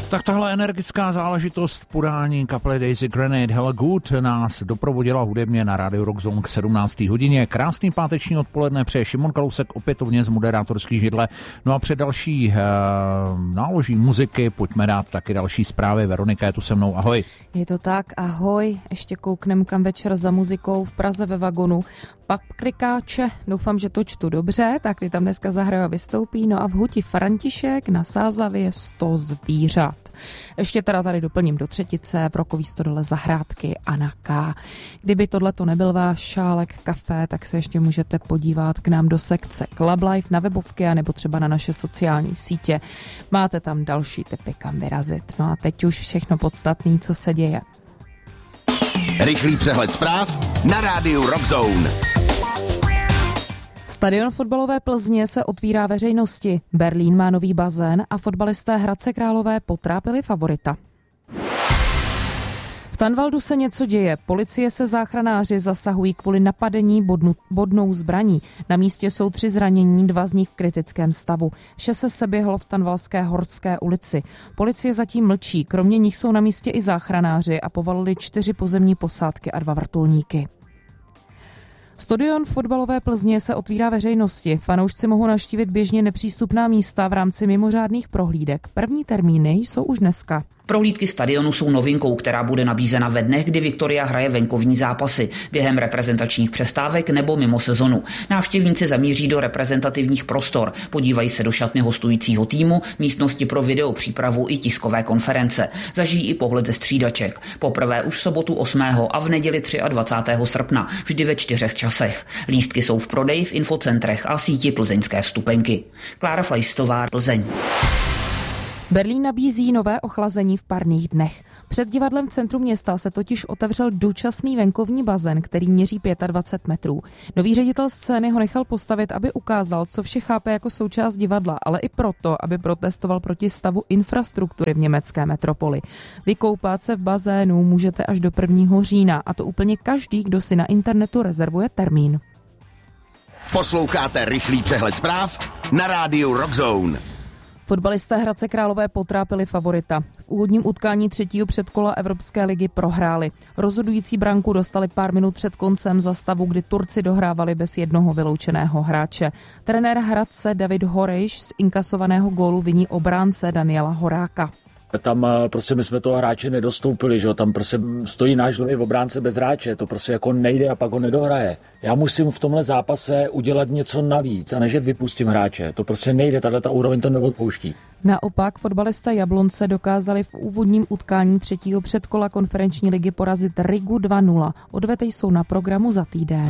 Tak tahle energická záležitost v podání kapely Daisy Grenade Hella Good nás doprovodila hudebně na Radio Rock Zone k 17. hodině. Krásný páteční odpoledne přeje Šimon Kalousek opětovně z moderátorský židle. No a před další náloží muziky pojďme dát taky další zprávy. Veronika je tu se mnou, ahoj. Je to tak, ahoj. Ještě kouknem kam večer za muzikou v Praze ve vagonu. Pak Krikáče, doufám, že to čtu dobře, tak ty tam dneska zahrají a vystoupí. No a v Huti František na Sázavě 100 zvířat. Ještě teda tady doplním do třetice v Rokový stodole Zahrádky Anna K. Kdyby tohleto nebyl váš šálek kafe, tak se ještě můžete podívat k nám do sekce Club Life na webovky a nebo třeba na naše sociální sítě. Máte tam další tipy, kam vyrazit. No a teď už všechno podstatné, co se děje. Rychlý přehled zpráv na rádiu Rock Zone. Stadion fotbalové Plzně se otvírá veřejnosti. Berlín má nový bazén a fotbalisté Hradce Králové potrápili favorita. V Tanvaldu se něco děje. Policie se záchranáři zasahují kvůli napadení bodnou zbraní. Na místě jsou 3 zranění, 2 z nich v kritickém stavu. Vše se seběhlo v Tanvalské Horské ulici. Policie zatím mlčí, kromě nich jsou na místě i záchranáři a povalili 4 pozemní posádky a 2 vrtulníky. Stadion fotbalové Plzně se otvírá veřejnosti. Fanoušci mohou navštívit běžně nepřístupná místa v rámci mimořádných prohlídek. První termíny jsou už dneska. Prohlídky stadionu jsou novinkou, která bude nabízena ve dnech, kdy Viktoria hraje venkovní zápasy, během reprezentačních přestávek nebo mimo sezonu. Návštěvníci zamíří do reprezentativních prostor, podívají se do šatny hostujícího týmu, místnosti pro videopřípravu i tiskové konference. Zažijí i pohled ze střídaček. Poprvé už v sobotu 8. a v neděli 23. srpna, vždy ve 4 časech. Lístky jsou v prodeji v infocentrech a síti plzeňské vstupenky. Klára Fajstová, Plzeň. Berlín nabízí nové ochlazení v parných dnech. Před divadlem v centru města se totiž otevřel dočasný venkovní bazén, který měří 25 metrů. Nový ředitel scény ho nechal postavit, aby ukázal, co vše chápe jako součást divadla, ale i proto, aby protestoval proti stavu infrastruktury v německé metropoli. Vykoupat se v bazénu můžete až do 1. října, a to úplně každý, kdo si na internetu rezervuje termín. Posloucháte rychlý přehled zpráv na rádiu Rock Zone. Fotbalisté Hradce Králové potrápili favorita. V úvodním utkání 3. předkola Evropské ligy prohráli. Rozhodující branku dostali pár minut před koncem za stavu, kdy Turci dohrávali bez jednoho vyloučeného hráče. Trenér Hradce David Horejš z inkasovaného gólu viní obránce Daniela Horáka. Tam prostě my jsme toho hráče nedostoupili, že jo? Tam prostě stojí náš v obránce bez hráče, to prostě jako nejde a pak ho nedohraje. Já musím v tomhle zápase udělat něco navíc a ne, že vypustím hráče, to prostě nejde, tato úroveň to neodpouští. Naopak fotbalisté Jablonce dokázali v úvodním utkání 3. předkola konferenční ligy porazit Rigu 2-0. Odvety jsou na programu za týden.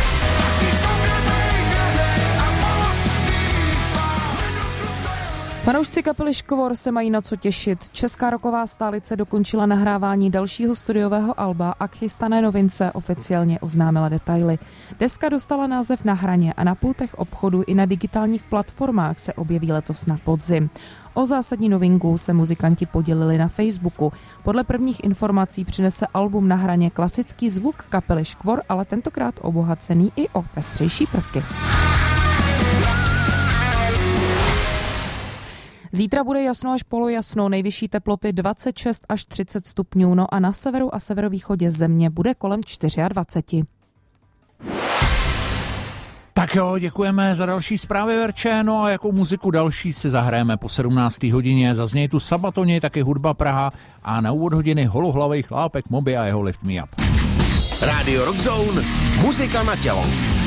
Fanoušci kapely Škovor se mají na co těšit. Česká rocková stálice dokončila nahrávání dalšího studiového alba a k chystané novince oficiálně oznámila detaily. Deska dostala název Na hraně a na pultech obchodu i na digitálních platformách se objeví letos na podzim. O zásadní novinku se muzikanti podělili na Facebooku. Podle prvních informací přinese album Na hraně klasický zvuk kapely Škvor, ale tentokrát obohacený i o pestřejší prvky. Zítra bude jasno až polojasno, nejvyšší teploty 26 až 30 stupňů, no a na severu a severovýchodě země bude kolem 24. Tak jo, děkujeme za další zprávy, Verče, no a jakou muziku další si zahrajeme po 17. hodině. Zaznějí tu Sabatoni, taky Hudba Praha a na úvod hodiny holohlavej chlápek Moby a jeho Lift Me Up. Radio Rock Zone, muzika na tělo.